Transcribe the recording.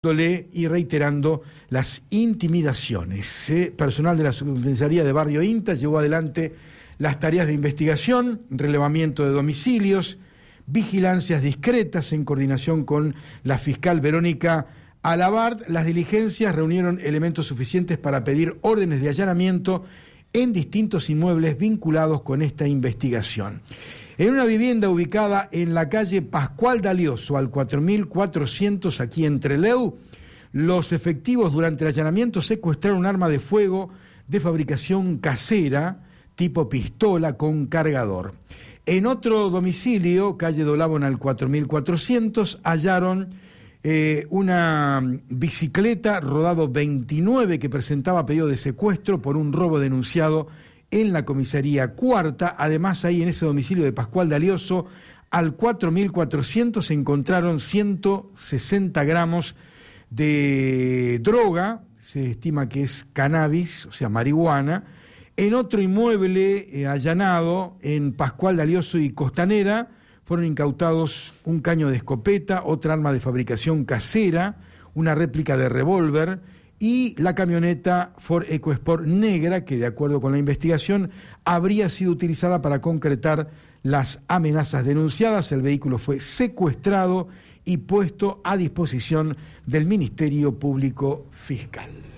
y reiterando las intimidaciones. Personal de la Subcomisaría de Barrio INTA llevó adelante las tareas de investigación, relevamiento de domicilios, vigilancias discretas en coordinación con la fiscal Verónica Alabart. Las diligencias reunieron elementos suficientes para pedir órdenes de allanamiento en distintos inmuebles vinculados con esta investigación. En una vivienda ubicada en la calle Pascual D'Alioso, al 4400, aquí en Trelew, los efectivos durante el allanamiento secuestraron un arma de fuego de fabricación casera, tipo pistola con cargador. En otro domicilio, calle Dolabon al 4400, hallaron una bicicleta rodado 29 que presentaba pedido de secuestro por un robo denunciado en la comisaría cuarta. Además, ahí en ese domicilio de Pascual D'Alioso, al 4400, se encontraron 160 gramos de droga, se estima que es cannabis, o sea, marihuana. En otro inmueble allanado en Pascual D'Alioso y Costanera, fueron incautados un caño de escopeta, otra arma de fabricación casera, una réplica de revólver y la camioneta Ford EcoSport negra, que de acuerdo con la investigación habría sido utilizada para concretar las amenazas denunciadas. El vehículo fue secuestrado y puesto a disposición del Ministerio Público Fiscal.